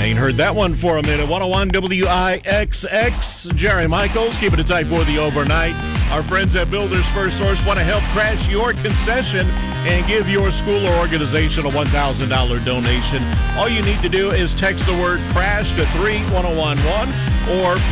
Ain't heard that one for a minute. 101 WIXX. Jerry Michaels, keeping it tight for the overnight. Our friends at Builders First Source want to help crash your concession and give your school or organization a $1,000 donation. All you need to do is text the word CRASH to 31011 or